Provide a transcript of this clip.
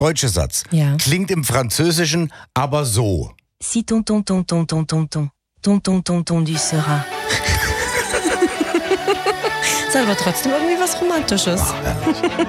Deutscher Satz. Ja. Klingt im Französischen aber so. Si tonton tonton tonton tonton tonton tonton du seras. Ist aber trotzdem irgendwie was Romantisches.